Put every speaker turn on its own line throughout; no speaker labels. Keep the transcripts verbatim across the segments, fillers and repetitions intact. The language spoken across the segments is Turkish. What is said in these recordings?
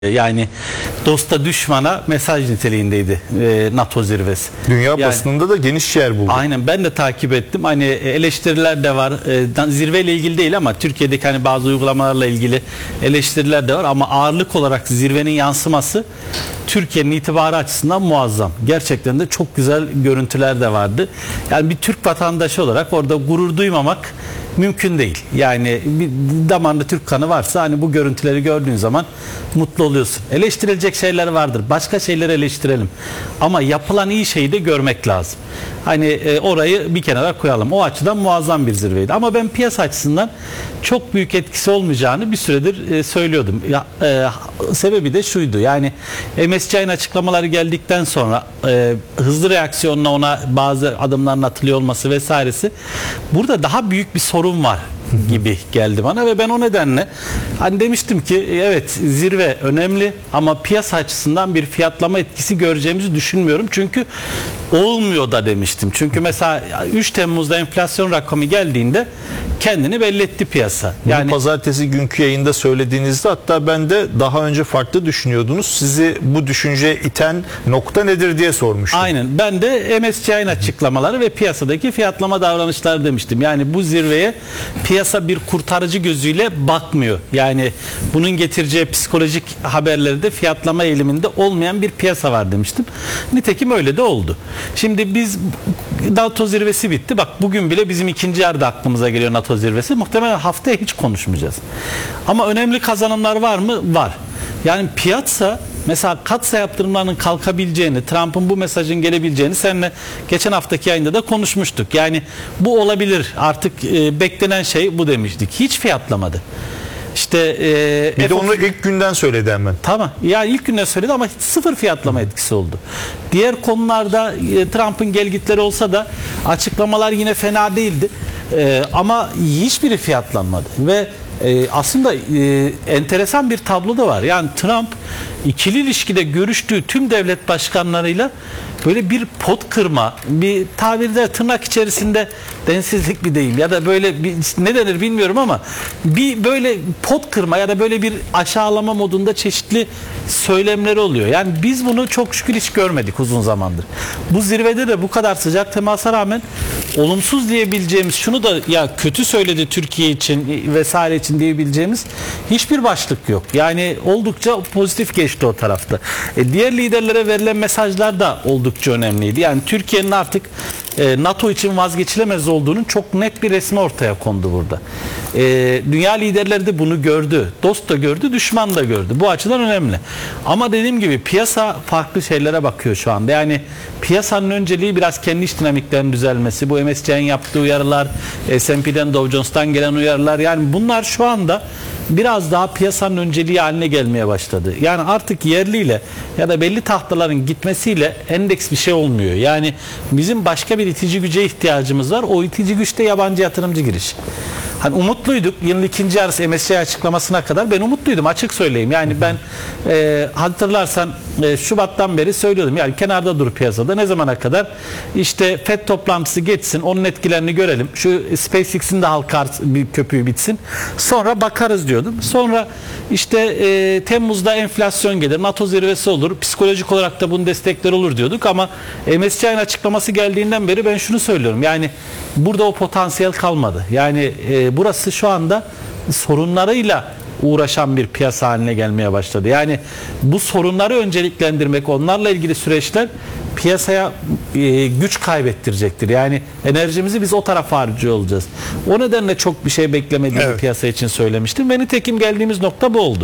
Yani dosta düşmana mesaj niteliğindeydi e, NATO zirvesi.
Dünya
yani,
basınında da geniş yer buldu.
Aynen, ben de takip ettim. Hani eleştiriler de var. E, zirveyle ilgili değil ama Türkiye'deki hani bazı uygulamalarla ilgili eleştiriler de var ama ağırlık olarak zirvenin yansıması Türkiye'nin itibarı açısından muazzam. Gerçekten de çok güzel görüntüler de vardı. Yani bir Türk vatandaşı olarak orada gurur duymamak mümkün değil. Yani bir damarında Türk kanı varsa hani bu görüntüleri gördüğün zaman mutlu oluyorsun. Eleştirilecek şeyler vardır. Başka şeyleri eleştirelim. Ama yapılan iyi şeyi de görmek lazım. Hani e, orayı bir kenara koyalım. O açıdan muazzam bir zirveydi. Ama ben piyasa açısından çok büyük etkisi olmayacağını bir süredir e, söylüyordum. Ya, e, sebebi de şuydu. Yani M S C I'nin açıklamaları geldikten sonra e, hızlı reaksiyonla ona bazı adımların atılıyor olması vesairesi. Burada daha büyük bir sorun var gibi geldi bana ve ben o nedenle hani demiştim ki evet zirve önemli ama piyasa açısından bir fiyatlama etkisi göreceğimizi düşünmüyorum. Çünkü olmuyor da demiştim. Çünkü mesela üç Temmuz'da enflasyon rakamı geldiğinde kendini belli etti piyasa.
Yani bunu pazartesi günkü yayında söylediğinizde hatta ben de daha önce farklı düşünüyordunuz. Sizi bu düşünceye iten nokta nedir diye sormuştum. Aynen.
Ben de M S C I'nin açıklamaları ve piyasadaki fiyatlama davranışları demiştim. Yani bu zirveye piyasa bir kurtarıcı gözüyle bakmıyor. Yani bunun getireceği psikolojik haberleri de fiyatlama eğiliminde olmayan bir piyasa var demiştim. Nitekim öyle de oldu. Şimdi biz NATO zirvesi bitti. Bak bugün bile bizim ikinci yarıda aklımıza geliyor NATO zirvesi. Muhtemelen haftaya hiç konuşmayacağız. Ama önemli kazanımlar var mı? Var. Yani piyasa mesela katsa yaptırımlarının kalkabileceğini, Trump'ın bu mesajın gelebileceğini seninle geçen haftaki yayında da konuşmuştuk. Yani bu olabilir. Artık e, beklenen şey bu demiştik. Hiç fiyatlamadı. İşte e,
bir de onu ilk günden söyledi hemen.
Tamam. Ya ilk günden söyledi ama sıfır fiyatlama etkisi oldu. Diğer konularda e, Trump'ın gelgitleri olsa da açıklamalar yine fena değildi. E, ama hiçbiri fiyatlanmadı ve e, aslında e, enteresan bir tablo da var. Yani Trump ikili ilişkide görüştüğü tüm devlet başkanlarıyla böyle bir pot kırma, bir tabirde tırnak içerisinde densizlik bir deyim ya da böyle bir, ne denir bilmiyorum ama bir böyle pot kırma ya da böyle bir aşağılama modunda çeşitli söylemleri oluyor. Yani biz bunu çok şükür hiç görmedik uzun zamandır. Bu zirvede de bu kadar sıcak temasa rağmen olumsuz diyebileceğimiz şunu da ya kötü söyledi Türkiye için vesaire için diyebileceğimiz hiçbir başlık yok. Yani oldukça pozitif geçti o tarafta. E, diğer liderlere verilen mesajlar da oldukça önemliydi. Yani Türkiye'nin artık e, NATO için vazgeçilemez olduğunun çok net bir resmi ortaya kondu burada. E, dünya liderleri de bunu gördü. Dost da gördü, düşman da gördü. Bu açıdan önemli. Ama dediğim gibi piyasa farklı şeylere bakıyor şu anda. Yani piyasanın önceliği biraz kendi iç dinamiklerin düzelmesi. Bu M S C I'nin yaptığı uyarılar, S and P'den Dow Jones'tan gelen uyarılar. Yani bunlar şu anda biraz daha piyasanın önceliği haline gelmeye başladı. Yani artık yerliyle ya da belli tahtaların gitmesiyle endeks bir şey olmuyor. Yani bizim başka bir itici güce ihtiyacımız var. O itici güçte yabancı yatırımcı girişi. Hani umutluyduk. Yılın ikinci yarısı M S C I açıklamasına kadar ben umutluydum. Açık söyleyeyim. Yani ben e, hatırlarsan e, Şubat'tan beri söylüyordum. Yani kenarda dur piyasada. Ne zamana kadar? İşte F E D toplantısı geçsin. Onun etkilerini görelim. Şu SpaceX'in de halka bir köpüğü bitsin. Sonra bakarız diyordum. Sonra işte e, Temmuz'da enflasyon gelir. NATO zirvesi olur. Psikolojik olarak da bunun destekleri olur diyorduk. Ama M S C I'nin açıklaması geldiğinden beri ben şunu söylüyorum. Yani burada o potansiyel kalmadı. Yani e, burası şu anda sorunlarıyla uğraşan bir piyasa haline gelmeye başladı. Yani bu sorunları önceliklendirmek, onlarla ilgili süreçler piyasaya e, güç kaybettirecektir. Yani enerjimizi biz o tarafa harcıyor olacağız. O nedenle çok bir şey beklemediğim evet. piyasa için söylemiştim. Ve nitekim geldiğimiz nokta bu oldu.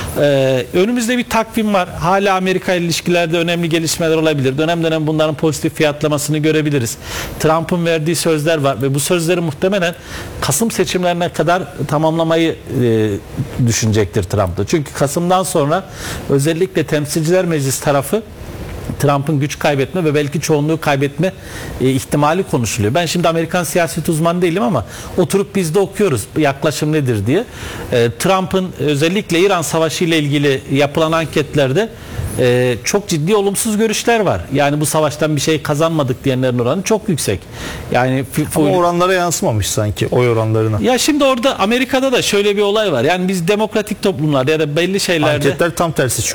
Ee, önümüzde bir takvim var. Hala Amerika ile ilişkilerde önemli gelişmeler olabilir. Dönem dönem bunların pozitif fiyatlamasını görebiliriz. Trump'ın verdiği sözler var ve bu sözleri muhtemelen Kasım seçimlerine kadar tamamlamayı e, düşünecektir Trump'ta. Çünkü Kasım'dan sonra özellikle Temsilciler Meclisi tarafı Trump'ın güç kaybetme ve belki çoğunluğu kaybetme e, ihtimali konuşuluyor. Ben şimdi Amerikan siyaset uzmanı değilim ama oturup biz de okuyoruz yaklaşım nedir diye. E, Trump'ın özellikle İran Savaşı ile ilgili yapılan anketlerde e, çok ciddi olumsuz görüşler var. Yani bu savaştan bir şey kazanmadık diyenlerin oranı çok yüksek. Yani
Ama oranlara yansımamış sanki, oy oranlarına.
ya şimdi orada Amerika'da da şöyle bir olay var. Yani biz demokratik toplumlarda ya da belli şeylerde
Anketler tam tersi çıkıyor.